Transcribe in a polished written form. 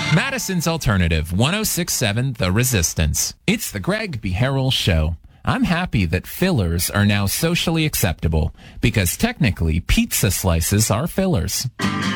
Madison's Alternative, 106.7 The Resistance. It's the Greg B. Harrell Show. I'm happy that fillers are now socially acceptable because technically pizza slices are fillers.